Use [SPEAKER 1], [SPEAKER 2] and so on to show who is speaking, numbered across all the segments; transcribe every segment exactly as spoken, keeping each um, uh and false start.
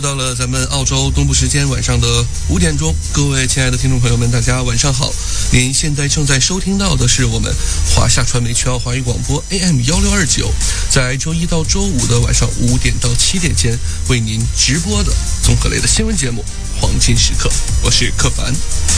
[SPEAKER 1] 到了咱们澳洲东部时间晚上的五点钟，各位亲爱的听众朋友们，大家晚上好。您现在正在收听到的是我们华夏传媒全澳华语广播 A M 一六二九，在周一到周五的晚上五点到七点间为您直播的综合类的新闻节目《黄金时刻》，我是柯凡。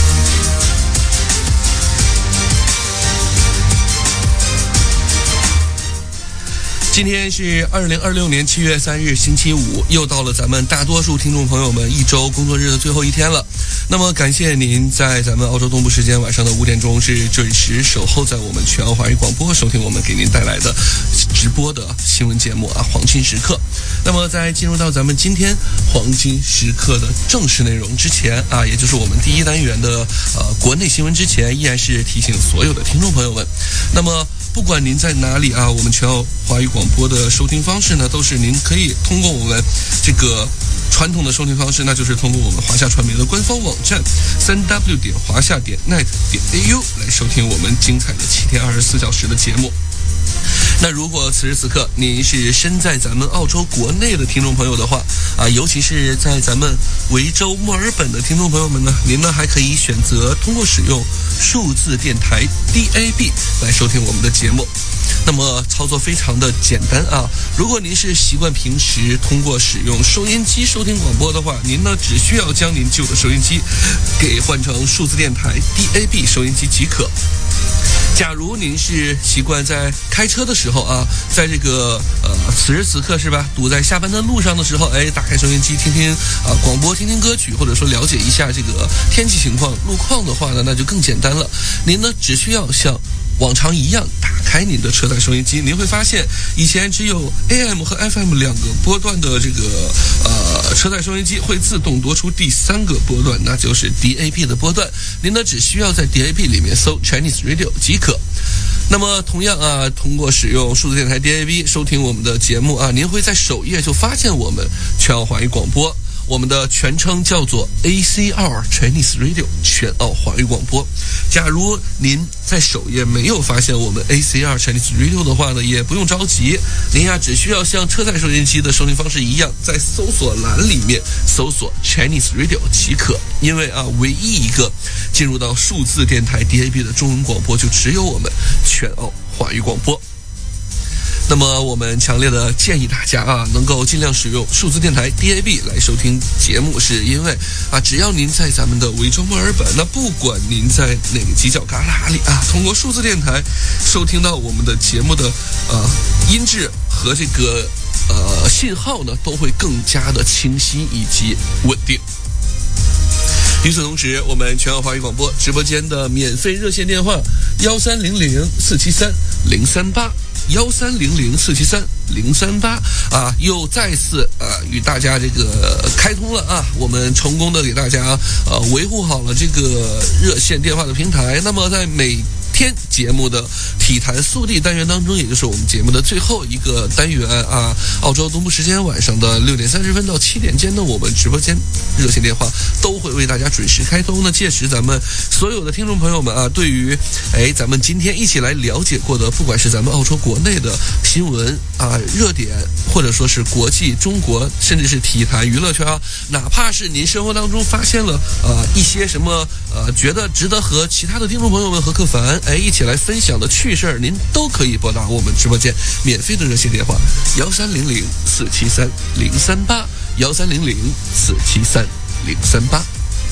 [SPEAKER 1] 今天是二零二六年七月三日星期五，又到了咱们大多数听众朋友们一周工作日的最后一天了。那么感谢您在咱们澳洲东部时间晚上的五点钟是准时守候在我们全澳华语广播，收听我们给您带来的直播的新闻节目啊，黄金时刻。那么在进入到咱们今天黄金时刻的正式内容之前啊，也就是我们第一单元的呃国内新闻之前，依然是提醒所有的听众朋友们，那么不管您在哪里啊，我们全澳华语广播的收听方式呢，都是您可以通过我们这个传统的收听方式，那就是通过我们华夏传媒的官方网站三 w 点华夏点 net 点 a u 来收听我们精彩的七天二十四小时的节目。那如果此时此刻您是身在咱们澳洲国内的听众朋友的话啊，尤其是在咱们维州墨尔本的听众朋友们呢，您呢还可以选择通过使用数字电台 D A B 来收听我们的节目。那么操作非常的简单啊，如果您是习惯平时通过使用收音机收听广播的话，您呢只需要将您旧的收音机给换成数字电台 D A B 收音机即可。假如您是习惯在开车的时候啊，在这个呃此时此刻是吧，堵在下班的路上的时候，哎，打开收音机听听啊广播，听听歌曲，或者说了解一下这个天气情况、路况的话呢，那就更简单了。您呢只需要像往常一样打开您的车载收音机，您会发现以前只有 A M 和 F M 两个波段的这个呃车载收音机会自动多出第三个波段，那就是 D A B 的波段。您呢只需要在 D A B 里面搜 Chinese Radio 即可。那么同样啊，通过使用数字电台 D A B 收听我们的节目啊，您会在首页就发现我们全澳华语广播。我们的全称叫做 A C R Chinese Radio 全澳华语广播。假如您在首页没有发现我们 A C R Chinese Radio 的话呢，也不用着急，您呀只需要像车载收音机的收听方式一样，在搜索栏里面搜索 Chinese Radio 即可。因为啊，唯一一个进入到数字电台 D A B 的中文广播就只有我们全澳华语广播。那么我们强烈的建议大家啊，能够尽量使用数字电台 D A B 来收听节目，是因为啊，只要您在咱们的维州墨尔本，那不管您在哪个犄角旮旯里啊，通过数字电台收听到我们的节目的呃音质和这个呃信号呢，都会更加的清晰以及稳定。与此同时，我们全澳华语广播直播间的免费热线电话幺三零零四七三零三八。幺三零零四七三零三八啊，又再次啊与大家这个开通了啊，我们成功的给大家呃维护好了这个热线电话的平台。那么在每天节目的体坛速递单元当中，也就是我们节目的最后一个单元啊，澳洲东部时间晚上的六点三十分到七点间呢，我们直播间热线电话都会为大家准时开通。那届时咱们所有的听众朋友们啊，对于哎咱们今天一起来了解过的，不管是咱们澳洲国内的新闻啊热点，或者说是国际、中国，甚至是体坛娱乐圈啊，哪怕是您生活当中发现了呃一些什么呃觉得值得和其他的听众朋友们和柯凡哎一起来分享的趣事儿，您都可以拨打我们直播间免费的热线电话幺三零零四七三零三八幺三零零四七三零三八。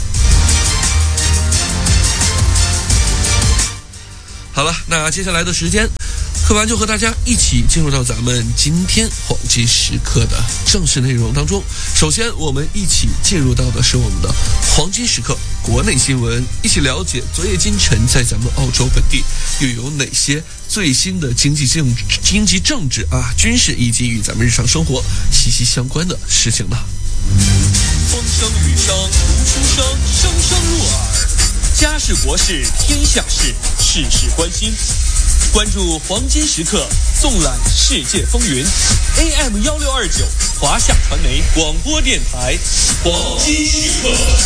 [SPEAKER 1] 好了，那接下来的时间，柯凡就和大家一起进入到咱们今天黄金时刻的正式内容当中。首先，我们一起进入到的是我们的黄金时刻国内新闻，一起了解昨夜今晨在咱们澳洲本地又有哪些最新的经济政治、经济政治啊、军事以及与咱们日常生活息息相关的事情呢？
[SPEAKER 2] 风声雨声如初声，声声入耳。家事国事天下事，事事关心。关注黄金时刻，纵览世界风云。A M 一六二九华夏传媒广播电台，黄金时刻。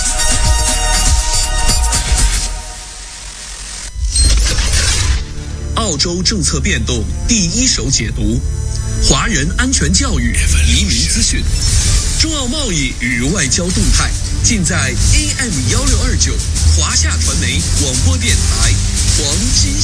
[SPEAKER 3] 澳洲政策变动第一手解读，华人安全教育移民资讯。
[SPEAKER 2] 中澳贸易与外交动态，尽在 A M 幺六二九华夏传媒广播电台黄金